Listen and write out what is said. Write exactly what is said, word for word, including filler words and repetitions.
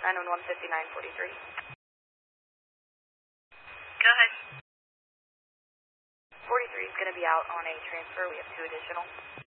nine one one fifty-nine forty-three. Go ahead. forty-three is going to be out on a transfer. We have two additional.